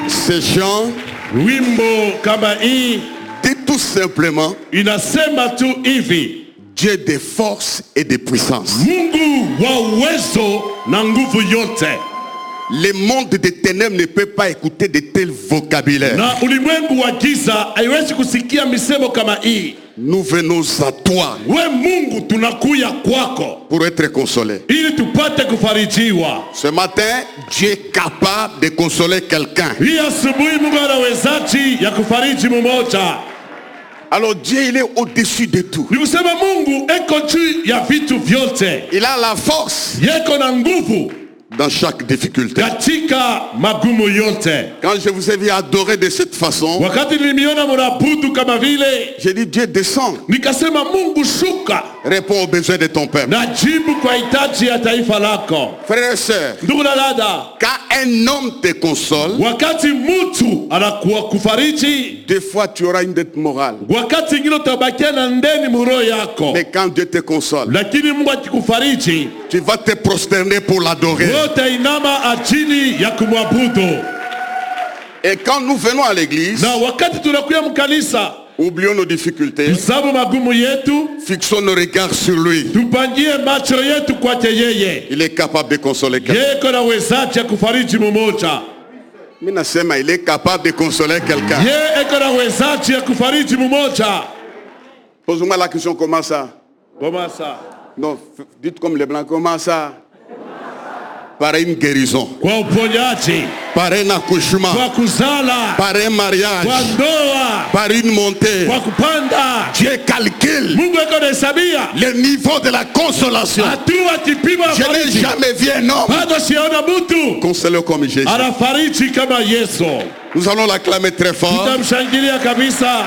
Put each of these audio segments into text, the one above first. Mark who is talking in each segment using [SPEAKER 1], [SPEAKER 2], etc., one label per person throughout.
[SPEAKER 1] Ce chant
[SPEAKER 2] wimbo kama hii
[SPEAKER 1] dit tout simplement
[SPEAKER 2] inasema tu hivi:
[SPEAKER 1] Dieu des forces et des puissances.
[SPEAKER 2] Mungu wa uwezo na nguvu yote.
[SPEAKER 1] Le monde des ténèbres ne peut pas écouter de tels vocabulaires.
[SPEAKER 2] Na ulimwengu wa giza haiwezi kusikia misemo kama hii.
[SPEAKER 1] Nous venons à toi
[SPEAKER 2] We Mungu tunakuya kwako
[SPEAKER 1] pour être consolés.
[SPEAKER 2] ili tupate kufarijiwa.
[SPEAKER 1] Ce matin, Dieu est capable de consoler quelqu'un.
[SPEAKER 2] Hii asubuhi Mungu anawezaji ya kufariji mmoja.
[SPEAKER 1] Alors Dieu, il est au-dessus de tout.
[SPEAKER 2] Ni kusema Mungu eko juu ya vitu vyote.
[SPEAKER 1] Il a la force
[SPEAKER 2] Yeko na nguvu
[SPEAKER 1] dans chaque difficulté.
[SPEAKER 2] katika magumu yote.
[SPEAKER 1] Quand je vous ai vu adorer de cette façon,
[SPEAKER 2] Wakati nilimiona mnabudu kama vile,
[SPEAKER 1] j'ai dit Dieu descend,
[SPEAKER 2] nikasema Mungu shuka
[SPEAKER 1] réponds aux besoins de ton peuple.
[SPEAKER 2] na jibu kwa hitaji ya taifa lako.
[SPEAKER 1] Frères et sœurs,
[SPEAKER 2] Ndugu na dada,
[SPEAKER 1] quand un homme te console,
[SPEAKER 2] wakati mtu anakuwa kufariji,
[SPEAKER 1] des fois tu auras une dette morale.
[SPEAKER 2] wakati ingine utabakia na ndeni muro yako.
[SPEAKER 1] Mais quand Dieu te console,
[SPEAKER 2] Lakini Mungu akikufariji,
[SPEAKER 1] tu vas te prosterner pour l'adorer.
[SPEAKER 2] wote inama ajili ya kumwabudu.
[SPEAKER 1] Et quand nous venons à l'église,
[SPEAKER 2] Na wakati tunakuya mkanisa,
[SPEAKER 1] oublions nos difficultés,
[SPEAKER 2] tusabu magumu yetu,
[SPEAKER 1] fixons nos regards sur lui.
[SPEAKER 2] tupangie macho yetu kwake yeye.
[SPEAKER 1] Il est capable de consoler quelqu'un.
[SPEAKER 2] Yeye na wezaji ya kufariji mmoja.
[SPEAKER 1] Mimi nasema il est capable de consoler quelqu'un.
[SPEAKER 2] Yeye na wezaji ya kufariji mmoja.
[SPEAKER 1] Pose-moi la question, comment ça?
[SPEAKER 2] Comment ça?
[SPEAKER 1] Non, dites comme les blancs, comment ça? Par une guérison,
[SPEAKER 2] Kwa uponyaji,
[SPEAKER 1] par un accouchement,
[SPEAKER 2] kwa kuzala,
[SPEAKER 1] par un mariage,
[SPEAKER 2] kwa ndoa,
[SPEAKER 1] par une montée.
[SPEAKER 2] kwa kupanda.
[SPEAKER 1] Dieu calcule
[SPEAKER 2] Mungu eko anahesabia
[SPEAKER 1] le niveau de la consolation.
[SPEAKER 2] hatua kipimo ya
[SPEAKER 1] Je n'ai
[SPEAKER 2] fariji.
[SPEAKER 1] jamais vu un homme
[SPEAKER 2] Bado siona mtu
[SPEAKER 1] consolé comme Jésus.
[SPEAKER 2] anafariji kama Yesu.
[SPEAKER 1] Nous allons l'acclamer très fort.
[SPEAKER 2] Tutamshangilia kabisa.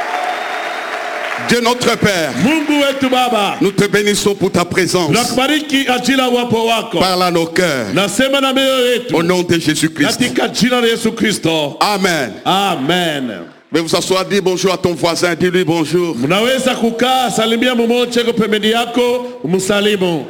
[SPEAKER 1] Dieu notre Père,
[SPEAKER 2] Mungu wetu Baba,
[SPEAKER 1] nous te bénissons pour ta présence.
[SPEAKER 2] tunakubariki ajili ya uwepo wako.
[SPEAKER 1] Parle à nos cœurs.
[SPEAKER 2] Nasema na mioyo
[SPEAKER 1] Au
[SPEAKER 2] yetu
[SPEAKER 1] nom de Jésus-Christ.
[SPEAKER 2] katika jina la Yesu Kristo.
[SPEAKER 1] Amen.
[SPEAKER 2] Amen.
[SPEAKER 1] Mais vous asseoir, dis bonjour à ton voisin, dis-lui bonjour.
[SPEAKER 2] Mnaweza kukaa, salimia mmoja kwa pembeni yako, umsalimu.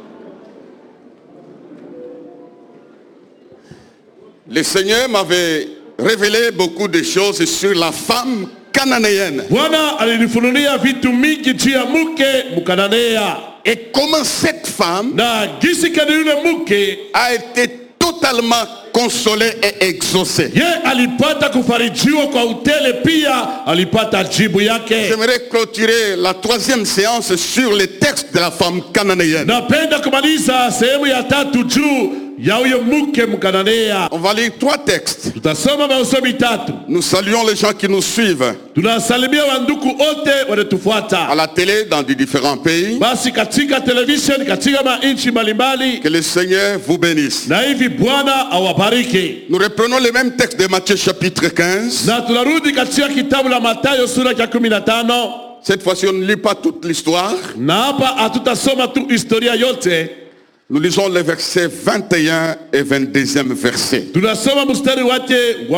[SPEAKER 1] Le Seigneur m'avait révélé beaucoup de choses sur la femme cananéenne.
[SPEAKER 2] Bwana alinifunulia vitu mingi juu ya mke Mkananea.
[SPEAKER 1] Et comment cette femme
[SPEAKER 2] Na gisi kani yule mke
[SPEAKER 1] a été totalement consolée et exaucée.
[SPEAKER 2] ye alipata kufarijiwa kwa utele, pia alipata jibu yake.
[SPEAKER 1] J'aimerais clôturer la troisième séance sur les textes de la femme cananéenne.
[SPEAKER 2] Napenda kumaliza sehemu ya tatu juu ya huyo mke Mkananea.
[SPEAKER 1] On va lire 3 textes.
[SPEAKER 2] Tutasoma masomo tatu.
[SPEAKER 1] Nous saluons les gens qui nous suivent
[SPEAKER 2] Tunasalimia wanduku wote
[SPEAKER 1] à
[SPEAKER 2] wanatufuata.
[SPEAKER 1] la télé dans des différents pays.
[SPEAKER 2] Basi katika television, katika manchi mbalimbali,
[SPEAKER 1] Que le Seigneur vous bénisse.
[SPEAKER 2] na hivi Bwana awabariki.
[SPEAKER 1] Nous reprenons le même texte de Matthieu chapitre 15.
[SPEAKER 2] Na tunarudi katika kitabu la Mathayo sura ya 15.
[SPEAKER 1] Cette fois-ci, on ne lit pas toute l'histoire.
[SPEAKER 2] Na hapa hatutasoma tu historia yote.
[SPEAKER 1] Nous lisons les versets 21 et 22e verset.
[SPEAKER 2] Tunasoma mstari wake wa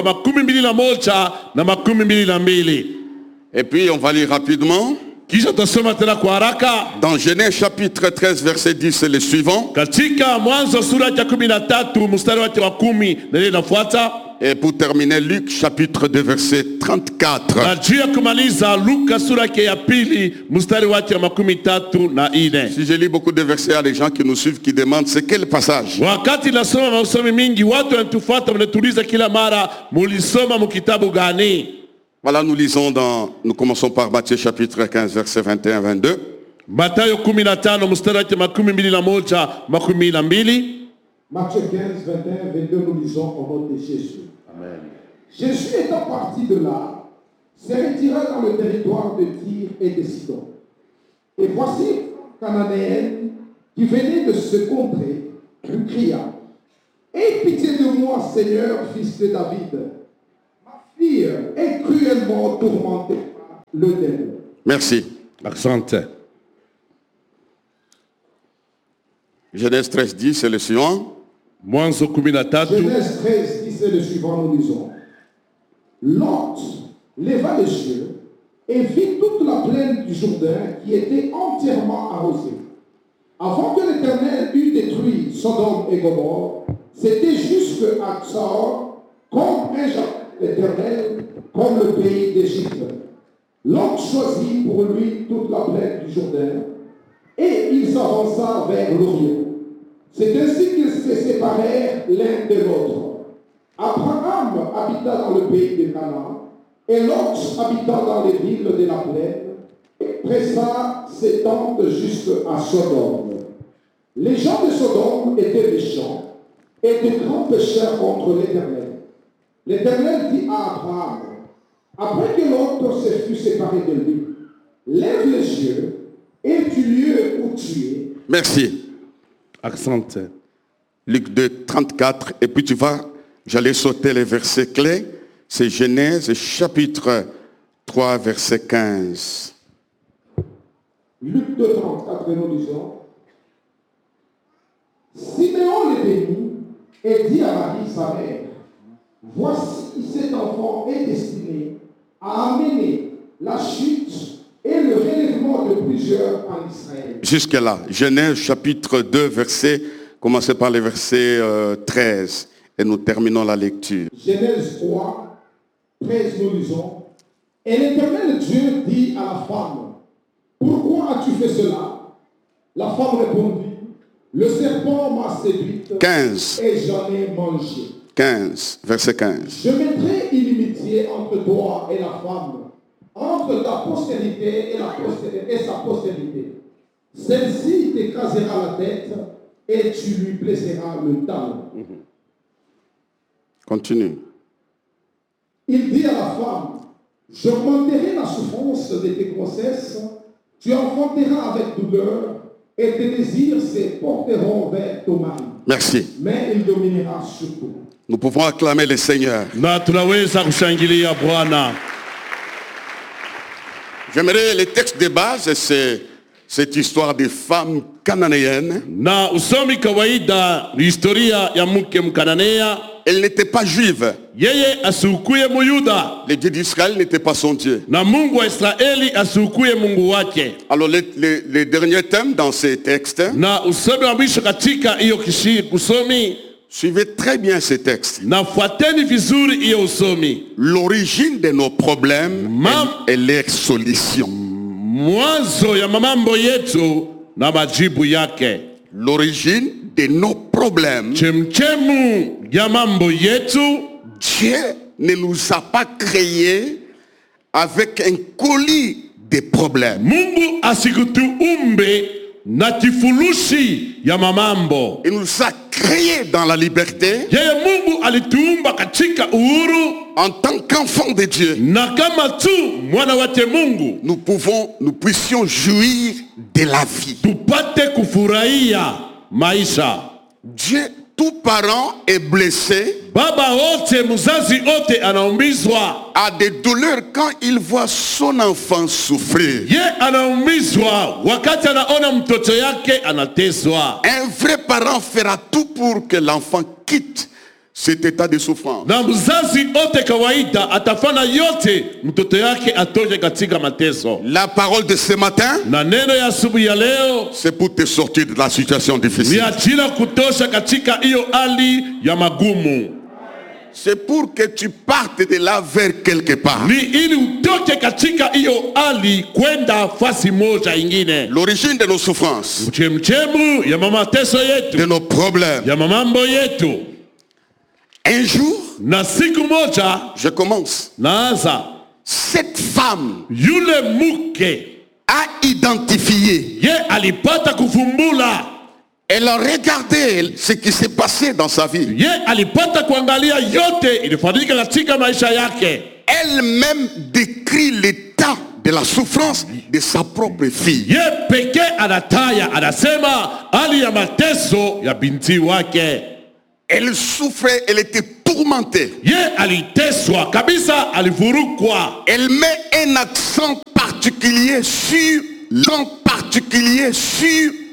[SPEAKER 2] 21 na 22.
[SPEAKER 1] Et puis, on va lire rapidement.
[SPEAKER 2] Kisha tutasoma tena kwa haraka.
[SPEAKER 1] Dans Genèse chapitre 13, verset 10, c'est le suivant.
[SPEAKER 2] Katika Mwanzo sura ya 13 mstari wake wa 10 na ile inafuata.
[SPEAKER 1] Et pour terminer, Luc chapitre 2, verset 34.
[SPEAKER 2] Na juu ya kumaliza Luka sura yake ya 2 mstari wake wa 34.
[SPEAKER 1] Si je lis beaucoup de versets, il y a des gens qui nous suivent qui demandent c'est quel passage.
[SPEAKER 2] Wakati nasoma masomo mingi, watu wanatufuata wanatuuliza kila mara, mulisoma mkitabu gani?
[SPEAKER 1] Voilà, nous commençons par Matthieu chapitre 15, verset 21-22.
[SPEAKER 2] Mathayo 15 mstari wake 21 22.
[SPEAKER 3] Matthieu 15, 21, 22, nous lisons au nom de Jésus.
[SPEAKER 2] Amen.
[SPEAKER 3] Jésus étant parti de là, se retira dans le territoire de Tyr et de Sidon. Et voici une Cananéenne qui venait de ce contrée, lui cria: aie pitié de moi, Seigneur, fils de David. Ma fille est cruellement tourmentée par le démon.
[SPEAKER 1] Merci.
[SPEAKER 2] Accent.
[SPEAKER 1] Genèse 13, 10, c'est le suivant.
[SPEAKER 2] Mwanzo 13.
[SPEAKER 3] Genèse 13, 10 et le suivant, nous lisons. Lot leva les yeux et vit toute la plaine du Jourdain qui était entièrement arrosée. Avant que l'Éternel eût détruit Sodome et Gomorrhe, c'était jusqu'à Tsar, comme un jardin l'Éternel comme le pays d'Égypte. Lot choisit pour lui toute la plaine du Jourdain et ils s'avança vers l'Orient. C'est ainsi qu'ils se séparèrent l'un de l'autre. Abraham habita dans le pays de Canaan et Lot habita dans les villes de la plaine et pressa ses tentes jusqu'à Sodome. Les gens de Sodome étaient méchants et de grands pécheurs contre l'Éternel. L'Éternel dit à Abraham, après que l'autre se fut séparé de lui, lève les yeux et du lieu où tu es.
[SPEAKER 1] Merci.
[SPEAKER 2] Accent.
[SPEAKER 1] Luc 2, 34. Et puis tu vas, j'allais sauter les versets clés. C'est Genèse chapitre 3, verset 15.
[SPEAKER 3] Luc 2, 34, et nous disons, Siméon les bénit et dit à Marie, sa mère, voici cet enfant est destiné à amener la chute et le relèvement de plusieurs en Israël.
[SPEAKER 1] Jusque-là, Genèse chapitre 2, verset, commencez par le verset 13 et nous terminons la lecture.
[SPEAKER 3] Genèse 3, 13, nous lisons, et l'Éternel Dieu dit à la femme, pourquoi as-tu fait cela? La femme répondit, le serpent m'a séduite
[SPEAKER 1] 15.
[SPEAKER 3] et j'en ai mangé.
[SPEAKER 1] 15, verset 15.
[SPEAKER 3] Je mettrai inimitié entre toi et la femme, entre ta postérité et sa postérité. Celle-ci t'écrasera la tête et tu lui blesseras le talon.
[SPEAKER 1] Continue.
[SPEAKER 3] Il dit à la femme, j'augmenterai la souffrance de tes grossesses, tu enfanteras avec douleur et tes désirs se porteront vers ton mari.
[SPEAKER 1] Merci.
[SPEAKER 3] Mais il dominera sur toi.
[SPEAKER 1] Nous pouvons acclamer le Seigneur.
[SPEAKER 2] Na tunaweza kushangilia Bwana.
[SPEAKER 1] J'aimerais le texte de base, c'est cette histoire des femmes cananéennes.
[SPEAKER 2] Na usomi kawaida ni historia ya mke Mkananea.
[SPEAKER 1] Elle n'était pas juive.
[SPEAKER 2] Yeye asukuye Muyuda.
[SPEAKER 1] Le Dieu d'Israël n'était pas son Dieu.
[SPEAKER 2] Na Mungu wa Israeli asukuye Mungu wake.
[SPEAKER 1] Alors les derniers thèmes dans ces textes,
[SPEAKER 2] Na usomi wa mwisho katika hiyo usomi,
[SPEAKER 1] suivez très bien ces textes.
[SPEAKER 2] na fuateni vizuri hiyo usomi.
[SPEAKER 1] L'origine de nos problèmes et leur solution.
[SPEAKER 2] Mwanzo ya mambo yetu na majibu yake.
[SPEAKER 1] L'origine de nos problèmes.
[SPEAKER 2] Chemchemu ya mambo yetu.
[SPEAKER 1] Dieu ne nous a pas créés avec un colis de problèmes.
[SPEAKER 2] Mungu asikutuumbe na kifurushi ya mamambo.
[SPEAKER 1] Il nous a créés dans la liberté.
[SPEAKER 2] Yeye Mungu alituumba katika uhuru.
[SPEAKER 1] En tant qu'enfants de Dieu,
[SPEAKER 2] Na kama tu mwana wake Mungu,
[SPEAKER 1] nous puissions jouir de la vie.
[SPEAKER 2] tupate kufurahia maisha.
[SPEAKER 1] Dieu, tout parent est blessé,
[SPEAKER 2] Baba wote, mzazi wote anaumizwa.
[SPEAKER 1] a des douleurs quand il voit son enfant souffrir.
[SPEAKER 2] Ye anaumizwa wakati anaona mtoto yake anateswa.
[SPEAKER 1] Un vrai parent fera tout pour que l'enfant quitte cet état de souffrance.
[SPEAKER 2] Na mzazi wote kawaida atafanya yote mtoto yake atoke katika mateso.
[SPEAKER 1] La parole de ce matin,
[SPEAKER 2] Na neno ya asubuhi ya leo
[SPEAKER 1] c'est pour te sortir de la situation
[SPEAKER 2] ni
[SPEAKER 1] difficile.
[SPEAKER 2] ajira kutosha katika hiyo hali ya magumu.
[SPEAKER 1] C'est pour que tu partes de là vers quelque part.
[SPEAKER 2] Ni ili utoke katika hiyo hali kwenda fasi moja ingine.
[SPEAKER 1] L'origine de nos souffrances,
[SPEAKER 2] Mchemchemu ya mateso
[SPEAKER 1] de
[SPEAKER 2] yetu,
[SPEAKER 1] nos problèmes.
[SPEAKER 2] ya mambo yetu.
[SPEAKER 1] Un jour,
[SPEAKER 2] Na siku moja
[SPEAKER 1] je commence.
[SPEAKER 2] naanza,
[SPEAKER 1] Cette femme
[SPEAKER 2] yule mke
[SPEAKER 1] a identifié.
[SPEAKER 2] ye alipata kufumbula.
[SPEAKER 1] Elle a regardé ce qui s'est passé dans sa vie.
[SPEAKER 2] Ye alipata kuangalia yote ilifanyika katika maisha yake.
[SPEAKER 1] Elle-même décrit l'état de la souffrance de sa propre fille.
[SPEAKER 2] Ye peke anataya, anasema hali ya mateso ya binti wake.
[SPEAKER 1] Elle souffrait, elle était tourmentée.
[SPEAKER 2] Ye aliteswa kabisa, alivurukwa.
[SPEAKER 1] Elle met un accent particulier sur